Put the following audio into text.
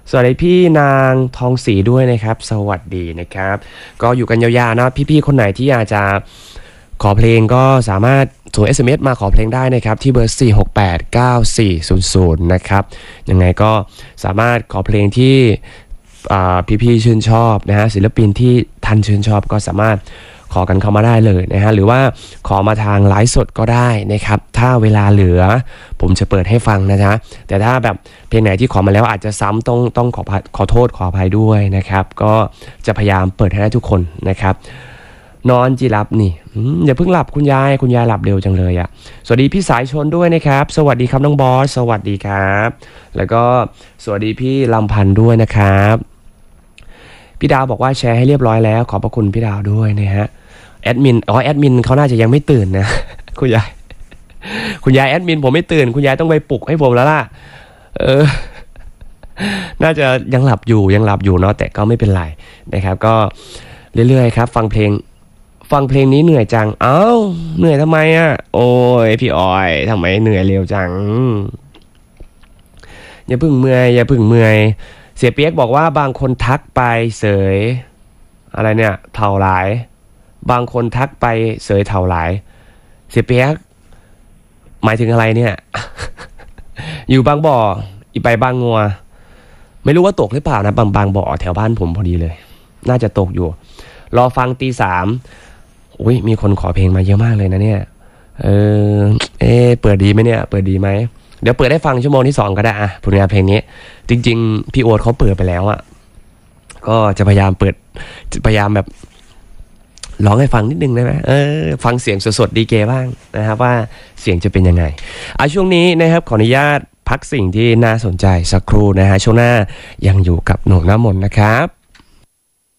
สวัสดีพี่นางทองศรีด้วยนะครับสวัสดีนะครับก็อยู่กันยาวๆนะพี่ๆคนไหนที่อยากจะขอเพลงก็สามารถส่ง SMS มาขอเพลงได้นะครับที่เบอร์4689400นะครับยังไงก็สามารถขอเพลงที่พี่ๆชื่นชอบนะฮะศิลปินที่ท่านชื่นชอบก็สามารถขอกันเข้ามาได้เลยนะฮะหรือว่าขอมาทางไลฟ์สดก็ได้นะครับถ้าเวลาเหลือผมจะเปิดให้ฟังนะจ๊ะแต่ถ้าแบบเพลงไหนที่ขอมาแล้วอาจจะซ้ำต้องขอโทษขออภัยด้วยนะครับก็จะพยายามเปิดให้ได้ทุกคนนะครับนอนจีรับนี่อย่าเพิ่งหลับคุณยายหลับเร็วจังเลยอ่ะสวัสดีพี่สายชนด้วยนะครับสวัสดีครับน้องบอสสวัสดีครับแล้วก็สวัสดีพี่ลำพันธ์ด้วยนะครับพี่ดาวบอกว่าแชร์ให้เรียบร้อยแล้วขอบพระคุณพี่ดาวด้วยนะฮะแอดมินเขาน่าจะยังไม่ตื่นนะ คุณยายแอดมินผมไม่ตื่นคุณยายต้องไปปลุกให้ผมแล้วล่ะน่าจะยังหลับอยู่เนาะแต่ก็ไม่เป็นไรนะครับก็เรื่อยๆครับฟังเพลงนี้เหนื่อยจังเอ้าเหนื่อยทำไมอ่ะโอ้ยพี่ออยทำไมเหนื่อยเร็วจังอย่าเพิ่งเมื่อยเสียเปียกบอกว่าบางคนทักไปเสยอะไรเนี่ยเท่าหลายบางคนทักไปเสยเท่าหลายเสียเปียกหมายถึงอะไรเนี่ย อยู่บางบ่ออีไปบางงัวไม่รู้ว่าตกหรือเปล่านะบางบ่อแถวบ้านผมพอดีเลยน่าจะตกอยู่รอฟังตี 3อุ้ยมีคนขอเพลงมาเยอะมากเลยนะเนี่ยเปิดดีไหมเนี่ยเปิดดีไหมเดี๋ยวเปิดให้ฟังชั่วโมงที่2ก็ได้อะผลงานเพลงนี้จริงๆพี่โอ๊ตเขาเปิดไปแล้วอะก็จะพยายามแบบร้องให้ฟังนิดนึงได้ไหมฟังเสียงสดๆดีเกบ้างนะครับว่าเสียงจะเป็นยังไงช่วงนี้นะครับขออนุญาตพักสิ่งที่น่าสนใจสักครู่นะฮะช่วงหน้ายังอยู่กับหนูน้ำมนต์นะครับ